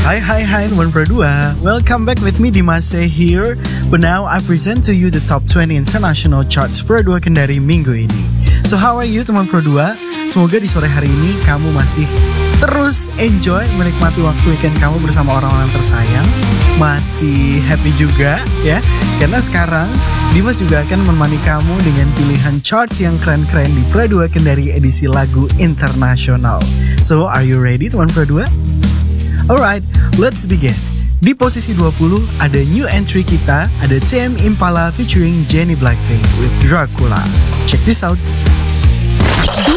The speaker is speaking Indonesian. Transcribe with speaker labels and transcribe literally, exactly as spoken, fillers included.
Speaker 1: Hai hai hai teman Pro dua, welcome back with me Dimase here. But now I present to you the top twenty international charts Pro dua Kendari minggu ini. So how are you teman Pro dua? Semoga di sore hari ini kamu masih terus enjoy menikmati waktu weekend kamu bersama orang-orang tersayang. Masih happy juga ya, karena sekarang Dimas juga akan menemani kamu dengan pilihan charts yang keren-keren di Pro dua Kendari edisi lagu internasional. So are you ready teman Pro dua? Alright, let's begin. Di posisi dua puluh ada new entry kita, ada Tame Impala featuring Jennie Blackpink with Dracula. Check this out.